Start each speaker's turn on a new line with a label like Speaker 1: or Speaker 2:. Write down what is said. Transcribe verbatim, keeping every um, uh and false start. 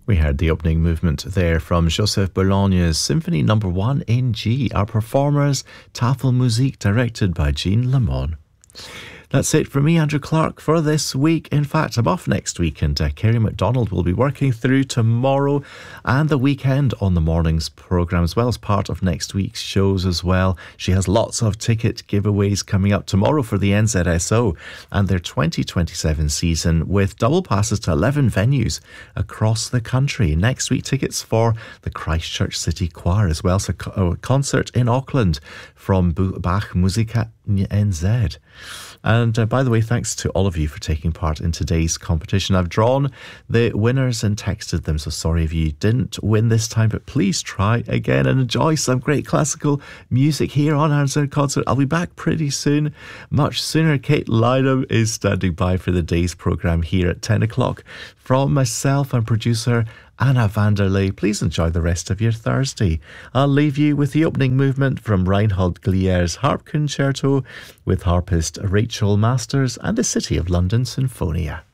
Speaker 1: We heard the opening movement there from Joseph Bologna's Symphony Number One in G. Our performers, Tafelmusik, directed by Jean Lamont. That's it from me, Andrew Clark, for this week. In fact, I'm off next week, and uh, Kerry MacDonald will be working through tomorrow and the weekend on the morning's programme, as well as part of next week's shows as well. She has lots of ticket giveaways coming up tomorrow for the N Z S O and their twenty twenty-seven season, with double passes to eleven venues across the country. Next week, tickets for the Christchurch City Choir as well. So a concert in Auckland from Bach Musica N Z. And uh, by the way, thanks to all of you for taking part in today's competition. I've drawn the winners and texted them, so sorry if you didn't win this time, but please try again and enjoy some great classical music here on Answer Concert. I'll be back pretty soon, much sooner. Kate Lynham is standing by for the day's programme here at ten o'clock. From myself and producer Anna Vanderlei, please enjoy the rest of your Thursday. I'll leave you with the opening movement from Reinhold Glier's Harp Concerto with harpist Rachel Masters and the City of London Sinfonia.